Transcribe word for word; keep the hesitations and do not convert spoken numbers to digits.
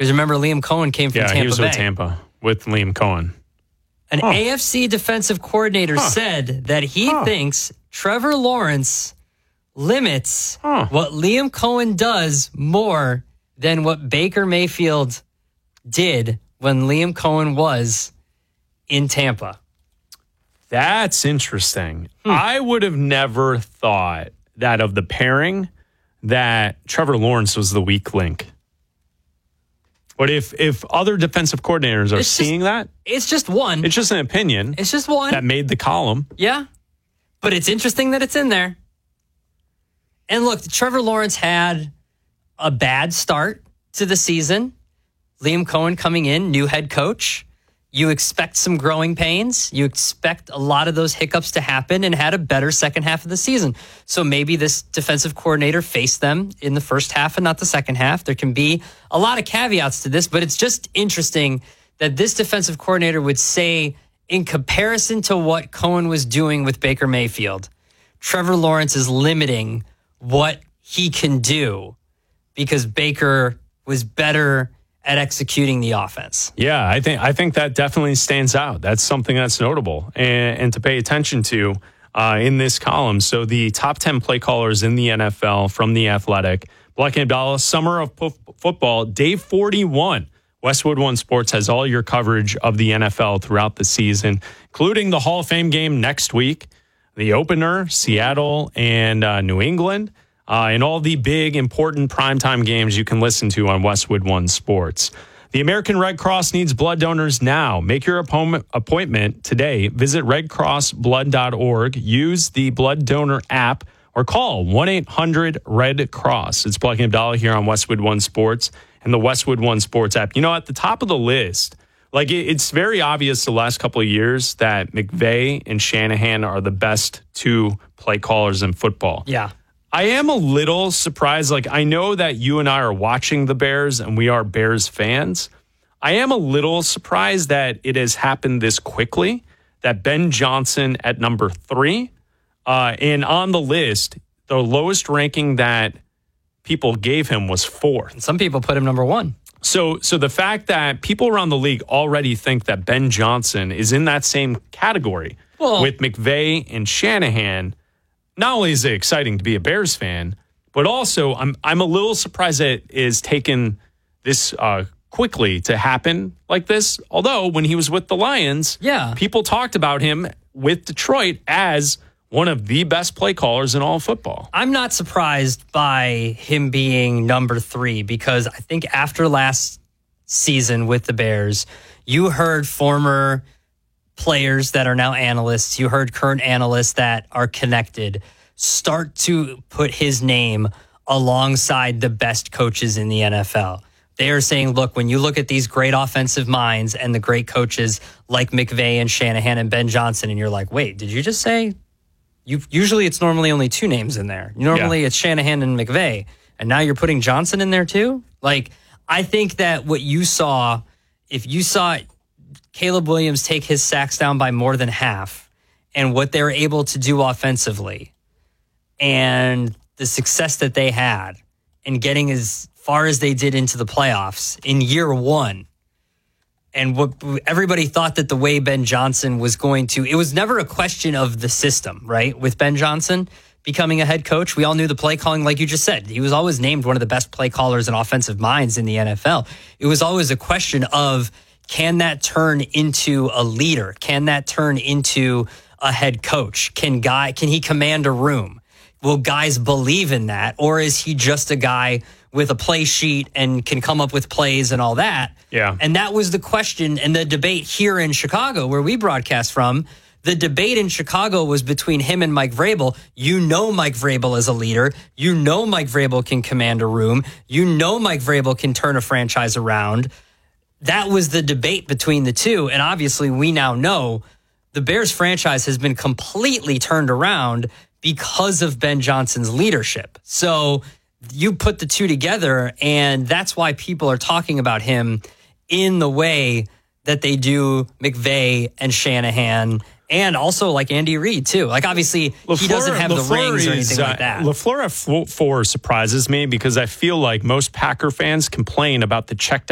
Because remember, Liam Cohen came from yeah, Tampa Bay. Yeah, he was Bay. with Tampa with Liam Cohen. An huh. A F C defensive coordinator huh. said that he huh. thinks Trevor Lawrence limits huh. what Liam Cohen does more than what Baker Mayfield did when Liam Cohen was in Tampa. That's interesting. Hmm. I would have never thought that of the pairing that Trevor Lawrence was the weak link. But if if other defensive coordinators are it's seeing just, that, it's just one. It's just an opinion. It's just one that made the column. Yeah, but it's interesting that it's in there. And look, Trevor Lawrence had a bad start to the season. Liam Cohen coming in, new head coach. You expect some growing pains. You expect a lot of those hiccups to happen, and had a better second half of the season. So maybe this defensive coordinator faced them in the first half and not the second half. There can be a lot of caveats to this, but it's just interesting that this defensive coordinator would say, in comparison to what Cohen was doing with Baker Mayfield, Trevor Lawrence is limiting what he can do because Baker was better at executing the offense. Yeah, I think I think that definitely stands out. That's something that's notable and, and to pay attention to uh, in this column. So the top ten play callers in the N F L from The Athletic. Black and Abdallah, Summer of P- Football, day forty-one. Westwood One Sports has all your coverage of the N F L throughout the season, including the Hall of Fame game next week, the opener, Seattle and uh, New England. Uh, and all the big, important primetime games you can listen to on Westwood One Sports. The American Red Cross needs blood donors now. Make your appointment today. Visit red cross blood dot org. Use the blood donor app or call one eight hundred red cross. It's Black and Abdallah here on Westwood One Sports and the Westwood One Sports app. You know, at the top of the list, like it's very obvious the last couple of years that McVay and Shanahan are the best two play callers in football. Yeah. I am a little surprised. Like, I know that you and I are watching the Bears and we are Bears fans. I am a little surprised that it has happened this quickly, that Ben Johnson at number three. Uh, and on the list, the lowest ranking that people gave him was fourth. Some people put him number one. So, so the fact that people around the league already think that Ben Johnson is in that same category well, with McVay and Shanahan, not only is it exciting to be a Bears fan, but also I'm I'm a little surprised that it is taken this uh, quickly to happen like this. Although when he was with the Lions, yeah. people talked about him with Detroit as one of the best play callers in all of football. I'm not surprised by him being number three because I think after last season with the Bears, you heard former players that are now analysts, you heard current analysts that are connected start to put his name alongside the best coaches in the N F L. They are saying, look, when you look at these great offensive minds and the great coaches like McVay and Shanahan and Ben Johnson, and you're like, wait, did you just say? You usually it's normally only two names in there. Normally yeah. it's Shanahan and McVay, and now you're putting Johnson in there too? Like, I think that what you saw, if you saw Caleb Williams take his sacks down by more than half and what they were able to do offensively and the success that they had in getting as far as they did into the playoffs in year one. And what everybody thought that the way Ben Johnson was going to, it was never a question of the system, right? With Ben Johnson becoming a head coach, we all knew the play calling, like you just said. He was always named one of the best play callers and offensive minds in the N F L. It was always a question of, can that turn into a leader? Can that turn into a head coach? Can guy can he command a room? Will guys believe in that? Or is he just a guy with a play sheet and can come up with plays and all that? Yeah. And that was the question and the debate here in Chicago, where we broadcast from. The debate in Chicago was between him and Mike Vrabel. You know Mike Vrabel is a leader. You know Mike Vrabel can command a room. You know Mike Vrabel can turn a franchise around. That was the debate between the two. And obviously, we now know the Bears franchise has been completely turned around because of Ben Johnson's leadership. So you put the two together, and that's why people are talking about him in the way that they do McVay and Shanahan, and also like Andy Reid, too. Like, obviously, LaFleur, he doesn't have LaFleur the rings or anything is, like that. Uh, LaFleur at four surprises me because I feel like most Packer fans complain about the check